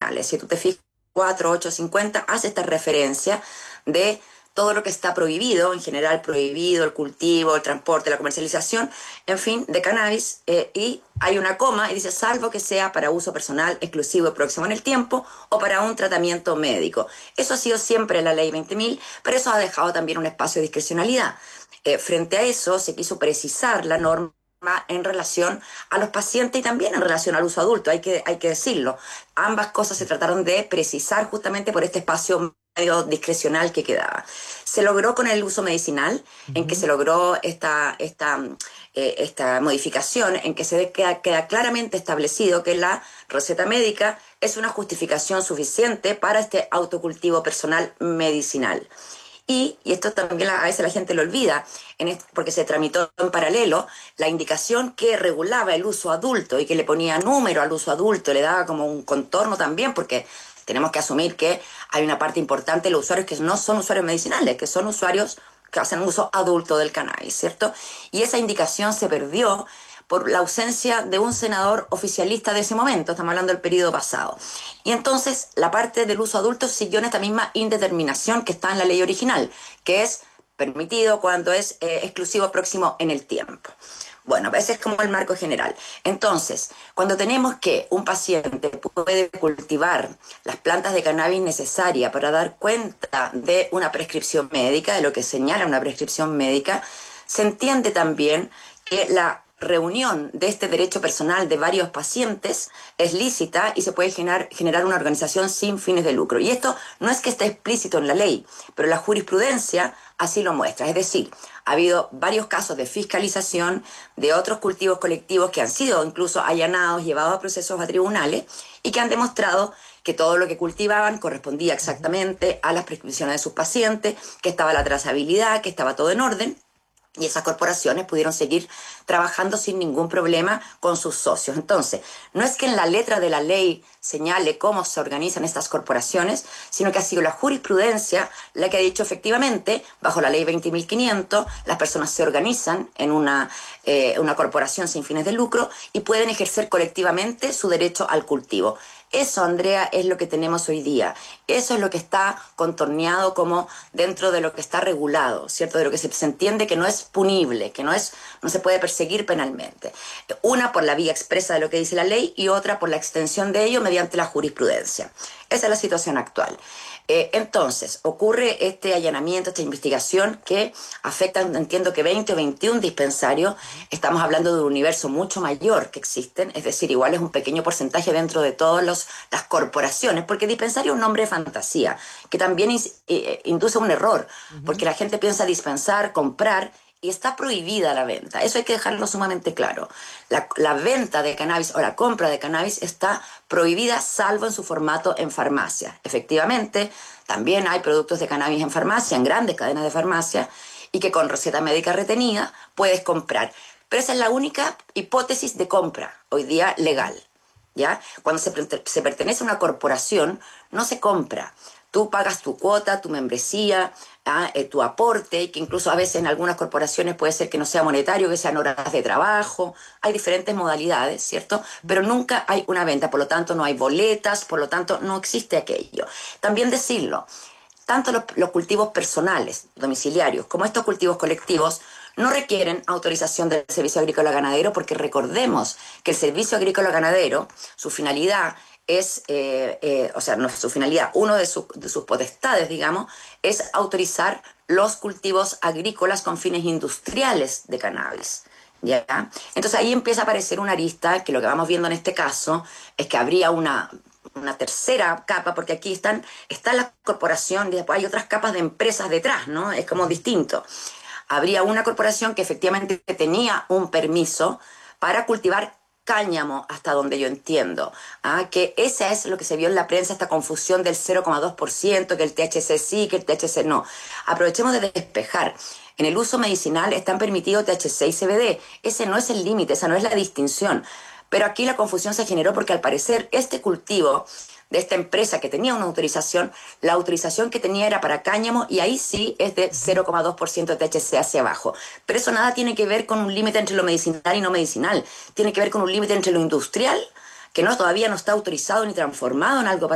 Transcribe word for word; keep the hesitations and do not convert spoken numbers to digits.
medicinales. Si tú te fijas, cuatro, ocho, cincuenta, hace esta referencia de todo lo que está prohibido, en general prohibido, el cultivo, el transporte, la comercialización, en fin, de cannabis, eh, y hay una coma y dice, salvo que sea para uso personal, exclusivo y próximo en el tiempo, o para un tratamiento médico. Eso ha sido siempre la ley veinte mil, pero eso ha dejado también un espacio de discrecionalidad. Eh, frente a eso, se quiso precisar la norma en relación a los pacientes y también en relación al uso adulto, hay que, hay que decirlo. Ambas cosas se trataron de precisar justamente por este espacio medio discrecional que quedaba. Se logró con el uso medicinal, en que se logró esta, esta, eh, esta modificación, en que se queda, queda claramente establecido que la receta médica es una justificación suficiente para este autocultivo personal medicinal. Y, y esto también a veces la gente lo olvida, en esto, porque se tramitó en paralelo la indicación que regulaba el uso adulto y que le ponía número al uso adulto, le daba como un contorno también, porque tenemos que asumir que hay una parte importante de los usuarios que no son usuarios medicinales, que son usuarios que hacen uso adulto del cannabis, ¿cierto? Y esa indicación se perdió por la ausencia de un senador oficialista de ese momento, estamos hablando del periodo pasado. Y entonces la parte del uso adulto siguió en esta misma indeterminación que está en la ley original, que es permitido cuando es eh, exclusivo próximo en el tiempo. Bueno, ese es como el marco general. Entonces, cuando tenemos que un paciente puede cultivar las plantas de cannabis necesarias para dar cuenta de una prescripción médica, de lo que señala una prescripción médica, se entiende también que la reunión de este derecho personal de varios pacientes es lícita y se puede generar, generar una organización sin fines de lucro. Y esto no es que esté explícito en la ley, pero la jurisprudencia así lo muestra. Es decir, ha habido varios casos de fiscalización de otros cultivos colectivos que han sido incluso allanados, llevados a procesos a tribunales y que han demostrado que todo lo que cultivaban correspondía exactamente a las prescripciones de sus pacientes, que estaba la trazabilidad, que estaba todo en orden. Y esas corporaciones pudieron seguir trabajando sin ningún problema con sus socios. Entonces, no es que en la letra de la ley señale cómo se organizan estas corporaciones, sino que ha sido la jurisprudencia la que ha dicho efectivamente, bajo la ley veinte mil quinientos, las personas se organizan en una, eh, una corporación sin fines de lucro y pueden ejercer colectivamente su derecho al cultivo. Eso, Andrea, es lo que tenemos hoy día. Eso es lo que está contorneado como dentro de lo que está regulado, ¿cierto? De lo que se, se entiende que no es punible, que no es, no se puede perseguir penalmente. Una por la vía expresa de lo que dice la ley y otra por la extensión de ello mediante la jurisprudencia. Esa es la situación actual. Eh, entonces, ocurre este allanamiento, esta investigación que afecta, entiendo que veinte o veintiún dispensarios. Estamos hablando de un universo mucho mayor que existen, es decir, igual es un pequeño porcentaje dentro de todas las corporaciones, porque dispensario es un nombre de fantasía, que también in, eh, induce un error, uh-huh. Porque la gente piensa dispensar, comprar, y está prohibida la venta. Eso hay que dejarlo sumamente claro. La, la venta de cannabis o la compra de cannabis está prohibida salvo en su formato en farmacia. Efectivamente, también hay productos de cannabis en farmacia, en grandes cadenas de farmacia, y que con receta médica retenida puedes comprar. Pero esa es la única hipótesis de compra hoy día legal, ¿ya? Cuando se, se pertenece a una corporación, no se compra. Tú pagas tu cuota, tu membresía, ¿ah? eh, tu aporte, y que incluso a veces en algunas corporaciones puede ser que no sea monetario, que sean horas de trabajo. Hay diferentes modalidades, ¿cierto? Pero nunca hay una venta, por lo tanto no hay boletas, por lo tanto no existe aquello. También decirlo, tanto los, los cultivos personales, domiciliarios, como estos cultivos colectivos, no requieren autorización del Servicio Agrícola Ganadero, porque recordemos que el Servicio Agrícola Ganadero, su finalidad es, eh, eh, o sea, no su finalidad, uno de, su, de sus potestades, digamos, es autorizar los cultivos agrícolas con fines industriales de cannabis, ¿ya? Entonces ahí empieza a aparecer una arista que lo que vamos viendo en este caso es que habría una, una tercera capa, porque aquí están, está la corporación y después hay otras capas de empresas detrás, ¿no? Es como distinto. Habría una corporación que efectivamente tenía un permiso para cultivar cáñamo, hasta donde yo entiendo, ¿ah? Que esa es lo que se vio en la prensa, esta confusión del cero coma dos por ciento, que el T H C sí, que el T H C no. Aprovechemos de despejar. En el uso medicinal están permitidos T H C y C B D. Ese no es el límite, esa no es la distinción. Pero aquí la confusión se generó porque al parecer este cultivo de esta empresa que tenía una autorización, la autorización que tenía era para cáñamo y ahí sí es de cero coma dos por ciento de T H C hacia abajo. Pero eso nada tiene que ver con un límite entre lo medicinal y no medicinal. Tiene que ver con un límite entre lo industrial, que no todavía no está autorizado ni transformado en algo